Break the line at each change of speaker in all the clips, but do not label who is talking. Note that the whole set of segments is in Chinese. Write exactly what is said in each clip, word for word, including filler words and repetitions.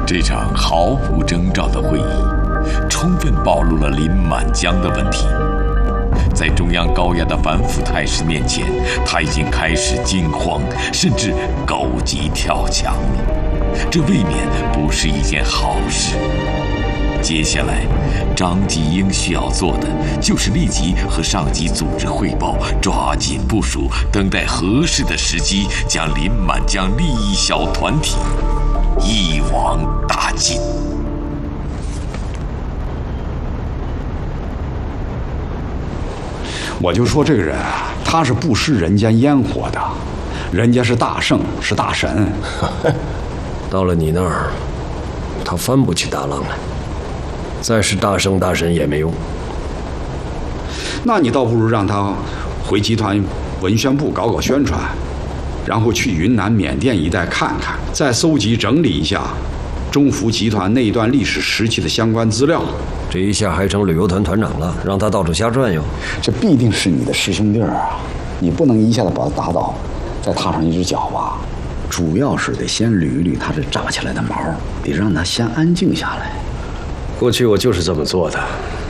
这场毫无征兆的会议，充分暴露了林满江的问题。在中央高压的反腐态势面前，他已经开始惊慌，甚至狗急跳墙了。这未免不是一件好事。接下来，张继英需要做的就是立即和上级组织汇报，抓紧部署，等待合适的时机，将林满江利益小团体一网打尽。
我就说这个人啊，他是不食人间烟火的，人家是大圣，是大神。
到了你那儿，他翻不起大浪来。再是大圣大神也没用。
那你倒不如让他回集团文宣部搞搞宣传，然后去云南、缅甸一带看看，再搜集整理一下中孚集团那一段历史时期的相关资料。
这一下还成旅游团团长了，让他到处瞎转悠。
这必定是你的师兄弟儿啊，你不能一下子把他打倒，再踏上一只脚吧。主要是得先捋一捋他这炸起来的毛，得让他先安静下来。
过去我就是这么做的，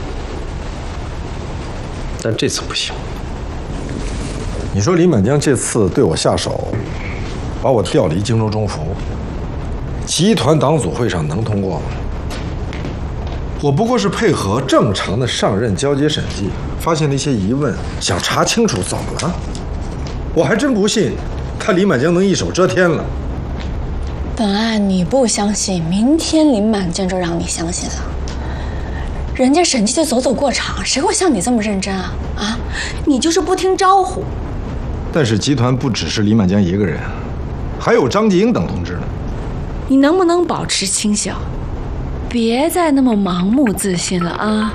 但这次不行。
你说林满江这次对我下手，把我调离荆州中孚，集团党组会上能通过吗？我不过是配合正常的上任交接审计，发现了一些疑问，想查清楚，怎么了？我还真不信他林满江能一手遮天了。
本案你不相信，明天林满江就让你相信了。人家审计就走走过场，谁会像你这么认真啊？啊，你就是不听招呼。
但是集团不只是林满江一个人，还有张继英等同志呢。
你能不能保持清醒？别再那么盲目自信了啊！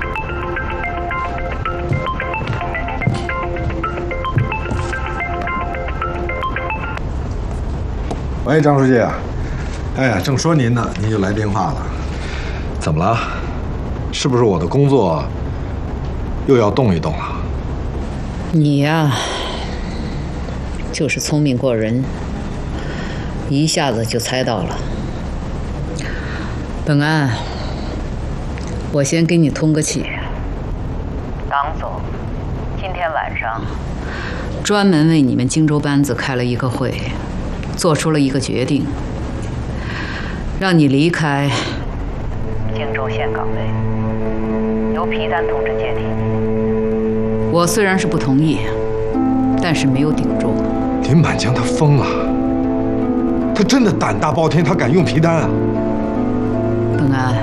喂，张书记啊，哎呀，正说您呢，您就来电话了，怎么了？是不是我的工作又要动一动了？
你呀，就是聪明过人，一下子就猜到了。本案，我先给你通个气。党总今天晚上专门为你们荆州班子开了一个会，做出了一个决定，让你离开荆州县岗位，由皮丹同志接替。我虽然是不同意，但是没有顶住。
林满江他疯了，他真的胆大包天，他敢用皮丹啊！
本安，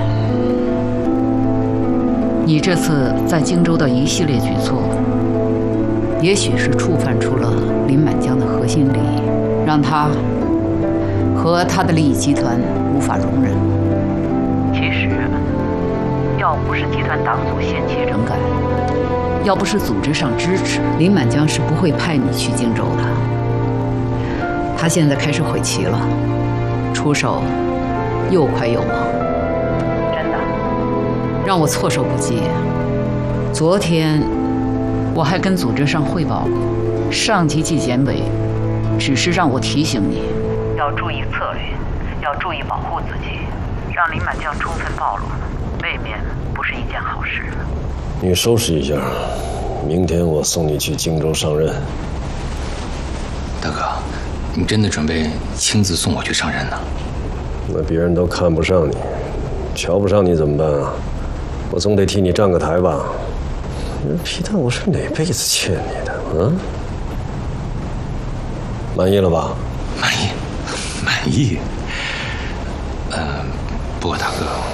你这次在荆州的一系列举措，也许是触犯出了林满江的核心利益，让他和他的利益集团无法容忍。其实，要不是集团党组掀起整改，要不是组织上支持，林满江是不会派你去荆州的。他现在开始悔棋了，出手又快又猛，真的让我措手不及。昨天我还跟组织上汇报过，上级纪检委只是让我提醒你，要注意策略，要注意保护自己，让林满江充分暴露，未免不是一件好事。
你收拾一下，明天我送你去荆州上任。
大哥，你真的准备亲自送我去上任呢？
那别人都看不上你，瞧不上你怎么办啊？我总得替你站个台吧。皮蛋，我是哪辈子欠你的？嗯，满意了吧？
满意，满意。呃，不过大哥。